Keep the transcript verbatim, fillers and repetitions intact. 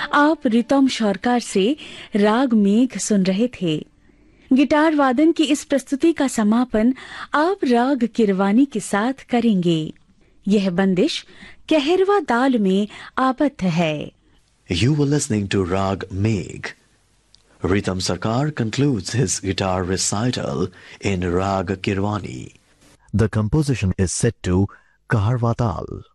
आप रितम सरकार से राग मेघ सुन रहे थे। गिटार वादन की इस प्रस्तुति का समापन आप राग किरवानी के साथ करेंगे। यह बंदिश कहरवा ताल में आबद्ध है। You were listening to Rag Megh. Ritam Sarkar concludes his guitar recital in Rag Kirwani. The composition is set to Kaharva Tal.